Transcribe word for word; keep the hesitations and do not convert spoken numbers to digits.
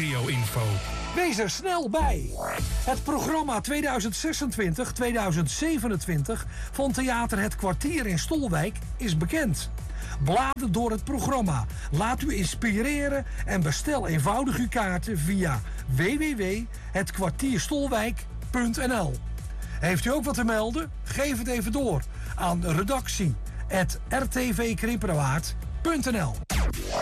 regio-info. Wees er snel bij. Het programma tweeduizend zesentwintig tweeduizend zevenentwintig van Theater Het Kwartier in Stolwijk is bekend. Blader door het programma. Laat u inspireren en bestel eenvoudig uw kaarten via w w w punt het kwartier stolwijk punt n l. Heeft u ook wat te melden? Geef het even door aan redactie punt r t v krimperawaard punt n l.